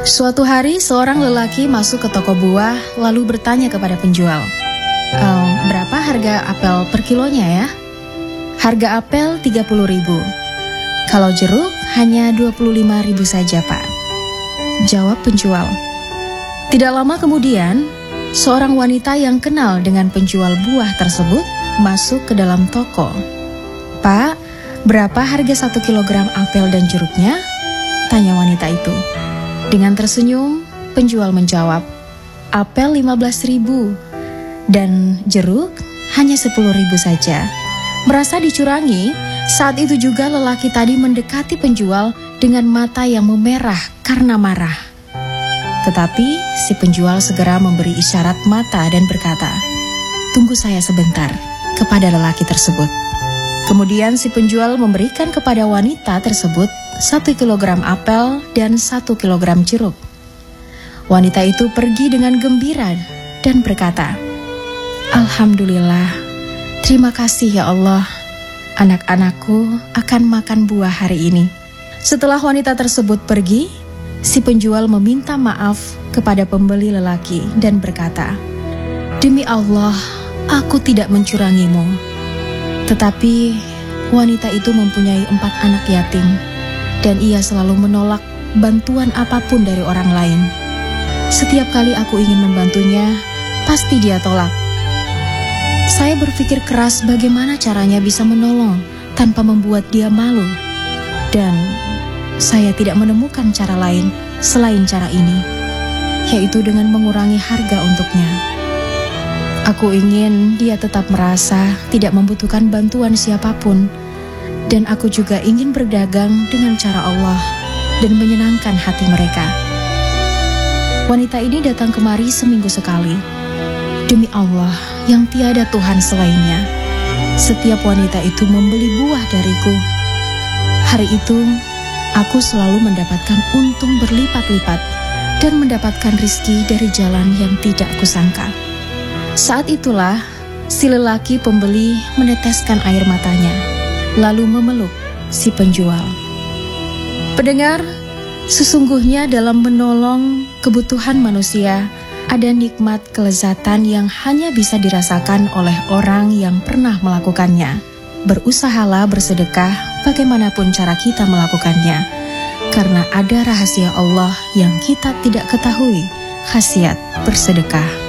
Suatu hari seorang lelaki masuk ke toko buah lalu bertanya kepada penjual, berapa harga apel per kilonya ya? Harga apel 30.000. Kalau jeruk hanya 25.000 saja, Pak. Jawab penjual. Tidak lama kemudian, seorang wanita yang kenal dengan penjual buah tersebut masuk ke dalam toko. Pak, berapa harga 1 kilogram apel dan jeruknya? Tanya wanita itu. Dengan tersenyum, penjual menjawab, apel 15.000 dan jeruk hanya 10.000 saja. Merasa dicurangi, saat itu juga lelaki tadi mendekati penjual dengan mata yang memerah karena marah. Tetapi si penjual segera memberi isyarat mata dan berkata, "Tunggu saya sebentar," kepada lelaki tersebut. Kemudian si penjual memberikan kepada wanita tersebut 1 kilogram apel dan 1 kilogram jeruk. Wanita itu pergi dengan gembira dan berkata, "Alhamdulillah, terima kasih ya Allah, anak-anakku akan makan buah hari ini." Setelah wanita tersebut pergi, si penjual meminta maaf kepada pembeli lelaki dan berkata, "Demi Allah, aku tidak mencurangimu." Tetapi wanita itu mempunyai 4 anak yatim dan ia selalu menolak bantuan apapun dari orang lain. Setiap kali aku ingin membantunya, pasti dia tolak. Saya berpikir keras bagaimana caranya bisa menolong tanpa membuat dia malu. Dan saya tidak menemukan cara lain selain cara ini, yaitu dengan mengurangi harga untuknya. Aku ingin dia tetap merasa tidak membutuhkan bantuan siapapun, dan aku juga ingin berdagang dengan cara Allah dan menyenangkan hati mereka. Wanita ini datang kemari seminggu sekali. Demi Allah yang tiada Tuhan selainnya, setiap wanita itu membeli buah dariku. Hari itu, aku selalu mendapatkan untung berlipat-lipat dan mendapatkan rizki dari jalan yang tidak kusangka. Saat itulah, si lelaki pembeli meneteskan air matanya, lalu memeluk si penjual. Pendengar, sesungguhnya dalam menolong kebutuhan manusia, ada nikmat kelezatan yang hanya bisa dirasakan oleh orang yang pernah melakukannya. Berusahalah bersedekah bagaimanapun cara kita melakukannya, karena ada rahasia Allah yang kita tidak ketahui, khasiat bersedekah.